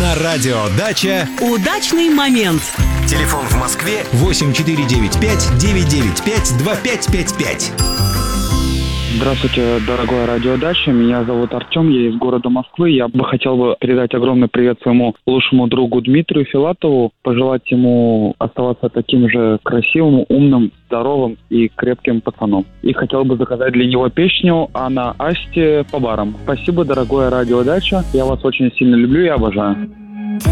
На радио «Дача» удачный момент. Телефон в Москве 8495-995-2555. Здравствуйте, дорогое радио «Дача». Меня зовут Артем, я из города Москвы. Я бы хотел передать огромный привет своему лучшему другу Дмитрию Филатову, пожелать ему оставаться таким же красивым, умным, здоровым и крепким пацаном. И хотел бы заказать для него песню «Анна Асти» по барам. Спасибо, дорогое радио «Дача». Я вас очень сильно люблю и обожаю.